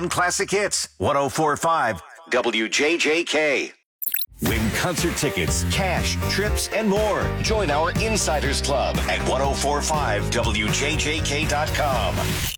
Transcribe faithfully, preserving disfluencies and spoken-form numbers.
and classic hits. one oh four point five W J J K. Win concert tickets, cash, trips, and more. Join our Insiders Club at ten forty-five W J J K dot com.